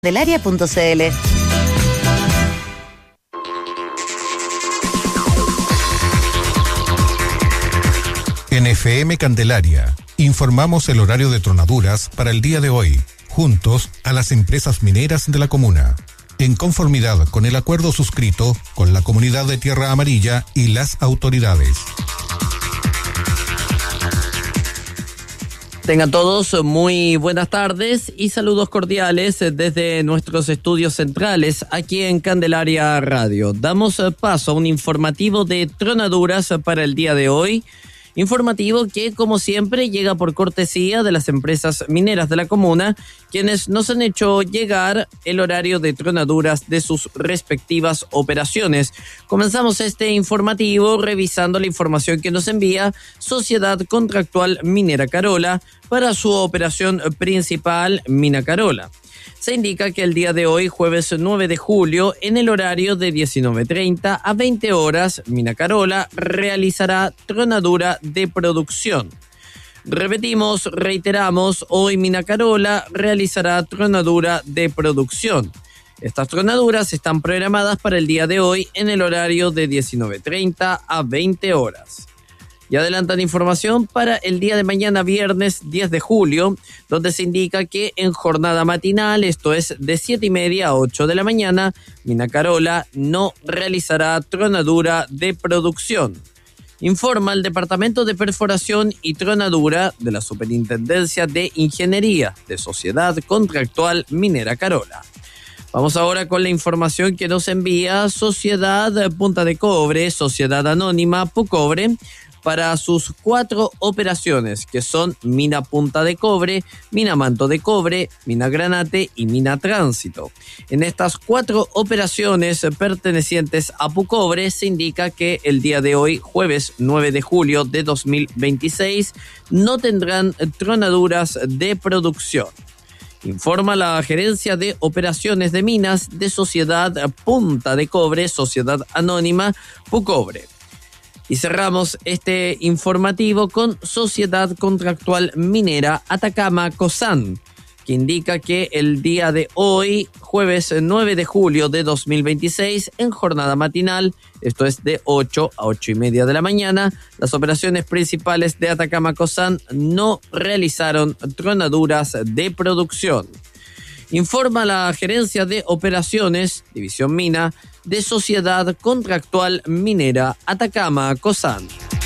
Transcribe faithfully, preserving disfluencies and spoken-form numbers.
Candelaria punto c l. En F M Candelaria, informamos el horario de tronaduras para el día de hoy, juntos a las empresas mineras de la comuna, en conformidad con el acuerdo suscrito con la comunidad de Tierra Amarilla y las autoridades. Tengan todos muy buenas tardes y saludos cordiales desde nuestros estudios centrales aquí en Candelaria Radio. Damos paso a un informativo de tronaduras para el día de hoy. Informativo que, como siempre, llega por cortesía de las empresas mineras de la comuna, quienes nos han hecho llegar el horario de tronaduras de sus respectivas operaciones. Comenzamos este informativo revisando la información que nos envía Sociedad Contractual Minera Carola para su operación principal, Mina Carola. Se indica que el día de hoy, jueves nueve de julio, en el horario de diecinueve treinta a veinte horas, Mina Carola realizará tronadura de producción. Repetimos, reiteramos, hoy Mina Carola realizará tronadura de producción. Estas tronaduras están programadas para el día de hoy en el horario de diecinueve treinta a veinte horas. Y adelantan información para el día de mañana, viernes diez de julio, donde se indica que en jornada matinal, esto es de siete y media a ocho de la mañana, Mina Carola no realizará tronadura de producción. Informa el Departamento de Perforación y Tronadura de la Superintendencia de Ingeniería de Sociedad Contractual Minera Carola. Vamos ahora con la información que nos envía Sociedad Punta de Cobre, Sociedad Anónima Pucobre, para sus cuatro operaciones, que son Mina Punta de Cobre, Mina Manto de Cobre, Mina Granate y Mina Tránsito. En estas cuatro operaciones pertenecientes a Pucobre se indica que el día de hoy, jueves nueve de julio de dos mil veintiséis, no tendrán tronaduras de producción. Informa la Gerencia de Operaciones de Minas de Sociedad Punta de Cobre, Sociedad Anónima Pucobre. Y cerramos este informativo con Sociedad Contractual Minera Atacama Cosan, que indica que el día de hoy, jueves nueve de julio de dos mil veintiséis, en jornada matinal, esto es de ocho a ocho y media de la mañana, las operaciones principales de Atacama Cosan no realizaron tronaduras de producción. Informa la Gerencia de Operaciones, División Mina, de Sociedad Contractual Minera Atacama Cosan.